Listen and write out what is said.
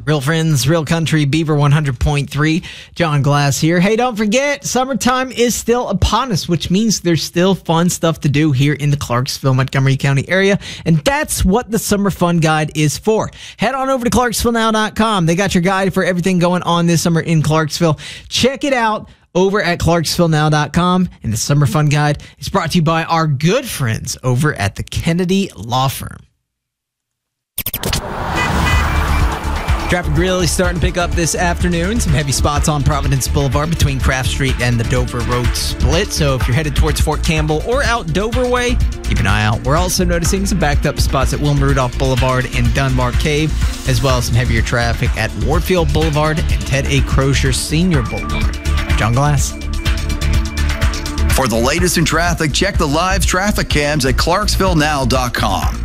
Real friends, real country, Beaver 100.3. John Glass here. Hey, don't forget, summertime is still upon us, which means there's still fun stuff to do here in the Clarksville, Montgomery County area. And that's what the Summer Fun Guide is for. Head on over to ClarksvilleNow.com. They got your guide for everything going on this summer in Clarksville. Check it out over at ClarksvilleNow.com. And the Summer Fun Guide is brought to you by our good friends over at the Kennedy Law Firm. Traffic really starting to pick up this afternoon. Some heavy spots on Providence Boulevard between Craft Street and the Dover Road split. So if you're headed towards Fort Campbell or out Dover Way, keep an eye out. We're also noticing some backed up spots at Wilma Rudolph Boulevard and Dunbar Cave, as well as some heavier traffic at Warfield Boulevard and Ted A. Crozier Senior Boulevard. John Glass. For the latest in traffic, check the live traffic cams at ClarksvilleNow.com.